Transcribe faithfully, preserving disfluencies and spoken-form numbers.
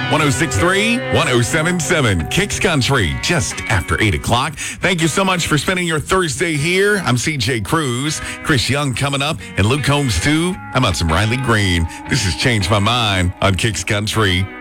one oh six point three, one oh seven point seven, Kicks Country, just after eight o'clock. Thank you so much for spending your Thursday here. I'm C J Cruz, Chris Young coming up, and Luke Combs too. How about some Riley Green? This has Changed My Mind on Kicks Country.